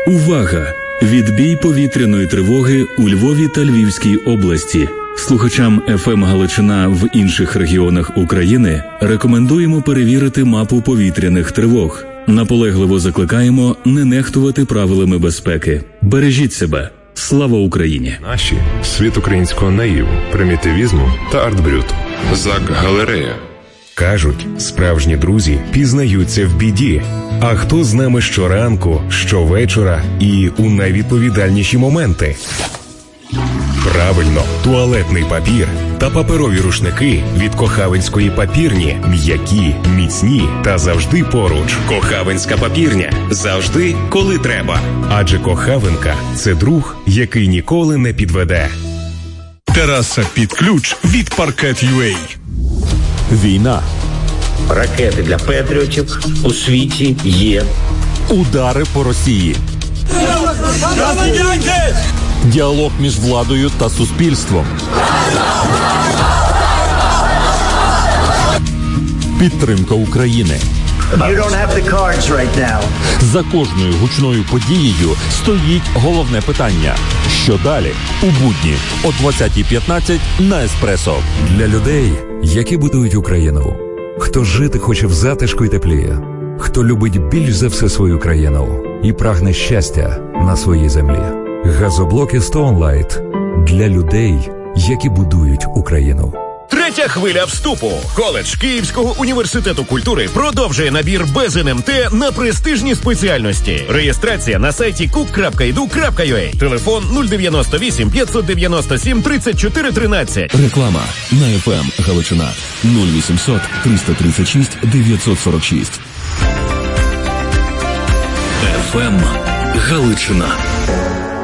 Увага! Відбій повітряної тривоги у Львові та Львівській області. Слухачам ФМ Галичина в інших регіонах України рекомендуємо перевірити мапу повітряних тривог. Наполегливо закликаємо не нехтувати правилами безпеки. Бережіть себе. Слава Україні! Наші світ українського наїву, примітивізму та артбрюд. ЗАК Галерея. Кажуть, справжні друзі пізнаються в біді. А хто з нами щоранку, щовечора і у найвідповідальніші моменти? Правильно, туалетний папір та паперові рушники від Кохавинської папірні. М'які, міцні та завжди поруч. Кохавинська папірня. Завжди, коли треба. Адже Кохавинка – це друг, який ніколи не підведе. Тераса під ключ від Parquet.ua. Війна. Ракети для патріотів у світі є. Удари по Росії. Діалог між владою та суспільством. Підтримка України. You don't have the cards right now. За кожною гучною подією стоїть головне питання. Що далі? У будні о 20:15 на Еспресо. Для людей, які будують Україну. Хто жити хоче в затишку й теплі. Хто любить більш за все свою країну і прагне щастя на своїй землі. Газоблоки Stone Light для людей, які будують Україну. Третя хвиля вступу. Коледж Київського університету культури продовжує набір без НМТ на престижні спеціальності. Реєстрація на сайті cook.edu.ua. Телефон 098 597 34 13. Реклама на ФМ Галичина 0800 336 946. ФМ Галичина.